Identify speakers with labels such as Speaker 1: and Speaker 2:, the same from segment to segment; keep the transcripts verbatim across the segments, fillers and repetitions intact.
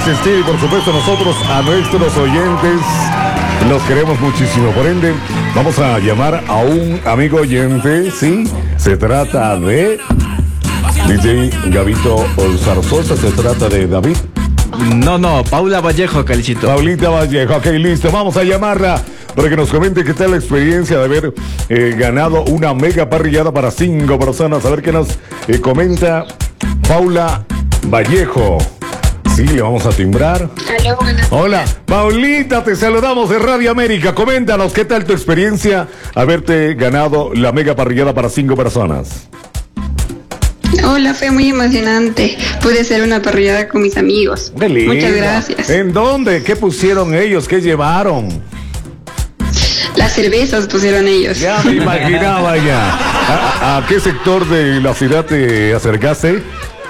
Speaker 1: asistir y por supuesto nosotros a nuestros oyentes los queremos muchísimo. Por ende, vamos a llamar a un amigo oyente, ¿sí? Se trata de D J Gabito Zarzosa, se trata de David.
Speaker 2: No, no, Paula Vallejo, Calichito.
Speaker 1: Paulita Vallejo, ok, listo, vamos a llamarla para que nos comente qué tal la experiencia de haber eh, ganado una mega parrillada para cinco personas. A ver qué nos eh, comenta Paula Vallejo. Sí, le vamos a timbrar.
Speaker 3: Hola, buenas.
Speaker 1: Hola, Paulita, te saludamos de Radio América. Coméntanos qué tal tu experiencia haberte ganado la mega parrillada para cinco personas.
Speaker 3: Hola, fue muy emocionante. Pude hacer una parrillada con mis amigos.
Speaker 1: Qué lindo.
Speaker 3: Muchas gracias.
Speaker 1: ¿En dónde? ¿Qué pusieron ellos? ¿Qué llevaron?
Speaker 3: Las cervezas pusieron ellos.
Speaker 1: Ya me imaginaba ya. ¿A, a qué sector de la ciudad te acercaste?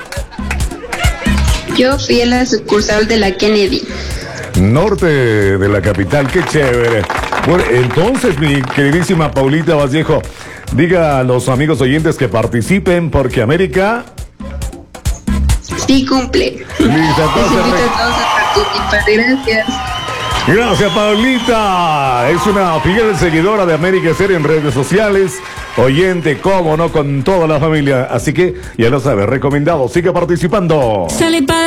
Speaker 3: Yo fui a la sucursal de la Kennedy.
Speaker 1: Norte de la capital, qué chévere. Bueno, entonces, mi queridísima Paulita Vallejo, diga a los amigos oyentes que participen porque América...
Speaker 3: Sí cumple.
Speaker 1: Listo,
Speaker 3: Les
Speaker 1: entonces...
Speaker 3: invito a todos a participar. Gracias.
Speaker 1: Gracias, Paulita. Es una fiel seguidora de América Ser en redes sociales. Oyente, cómo no, con toda la familia. Así que ya lo sabe, recomendado. Siga participando.